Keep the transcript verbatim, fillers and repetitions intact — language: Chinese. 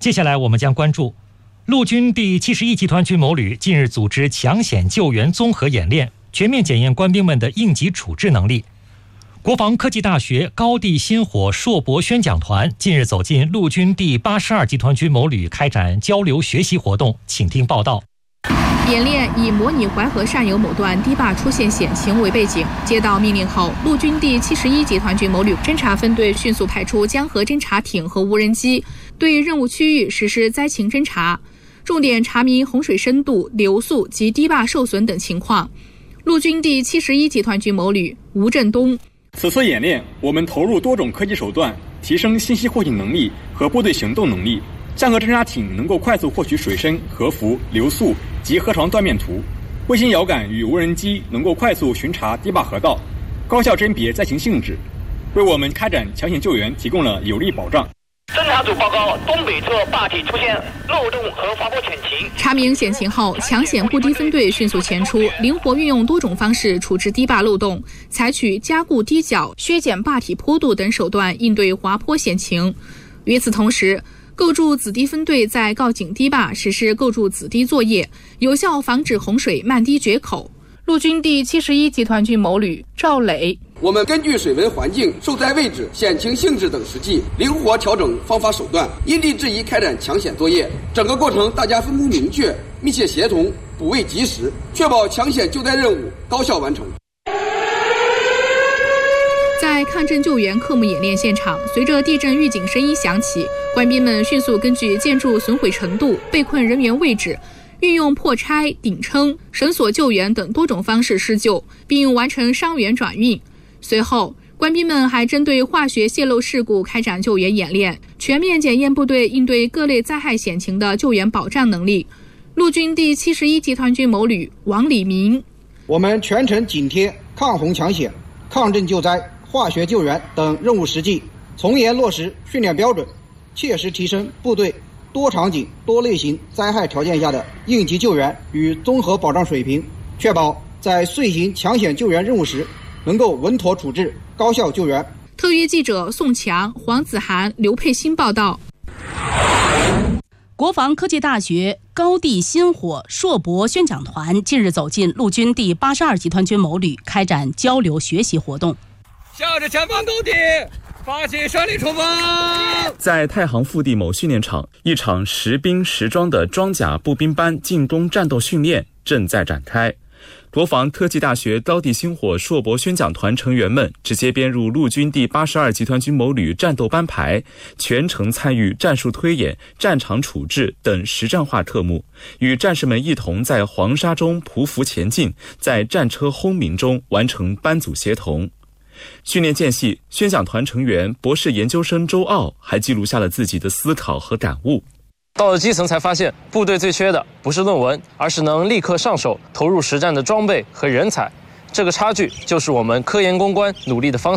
接下来我们将关注陆军第七十一集团军某旅近日组织抢险救援综合演练，全面检验官兵们的应急处置能力。国防科技大学高地薪火硕博宣讲团近日走进陆军第八十二集团军某旅开展交流学习活动，请听报道。 演练以模拟淮河上游某段堤坝出现险情为背景，接到命令后，陆军第七十一集团军某旅侦察分队迅速派出江河侦察艇和无人机，对任务区域实施灾情侦察，重点查明洪水深度、流速及堤坝受损等情况。陆军第七十一集团军某旅吴振东： 此次演练，我们投入多种科技手段，提升信息获取能力和部队行动能力。江河侦察艇能够快速获取水深、河幅、流速及河床断面图，卫星遥感与无人机能够快速巡查堤坝河道，高效甄别灾情性质，为我们开展抢险救援提供了有力保障。 侦察组报告，东北侧坝体出现漏洞和滑坡潜情。 查明险情后，抢险固堤分队迅速前出，灵活运用多种方式处置堤坝漏洞，采取加固堤角、削减坝体坡度等手段应对滑坡险情。与此同时，构筑子堤分队在告警堤坝实施构筑子堤作业，有效防止洪水漫堤决口。陆军第七十一集团军某旅赵磊： 我们根据水文环境、受灾位置、险情性质等实际，灵活调整方法手段，因地制宜开展抢险作业。整个过程大家分工明确、密切协同、补位及时，确保抢险救灾任务高效完成。 在抗震救援科目演练现场，随着地震预警声音响起，官兵们迅速根据建筑损毁程度、被困人员位置，运用破拆、顶撑、绳索救援等多种方式施救，并完成伤员转运。随后，官兵们还针对化学泄漏事故开展救援演练，全面检验部队应对各类灾害险情的救援保障能力。陆军第七十一集团军某旅王礼明： 我们全程紧贴抗洪抢险、抗震救灾、化学救援等任务实际，从严落实训练标准，切实提升部队多场景、多类型灾害条件下的应急救援与综合保障水平，确保在遂行抢险救援任务时能够稳妥处置、高效救援。 特约记者宋强、黄子涵、刘佩欣报道。 国防科技大学高地薪火硕博宣讲团近日走进陆军第八十二集团军某旅开展交流学习活动。 向着前方高地发起胜利冲锋！ 在太行腹地某训练场，一场实兵实装的装甲步兵班进攻战斗训练正在展开。国防科技大学高地薪火硕博宣讲团成员们直接编入陆军第八十二集团军某旅战斗班排，全程参与战术推演、战场处置等实战化特目，与战士们一同在黄沙中匍匐前进，在战车轰鸣中完成班组协同。训练间隙，宣讲团成员博士研究生周傲还记录下了自己的思考和感悟。 到了基层才发现，部队最缺的不是论文，而是能立刻上手、投入实战的装备和人才。这个差距就是我们科研攻关努力的方向。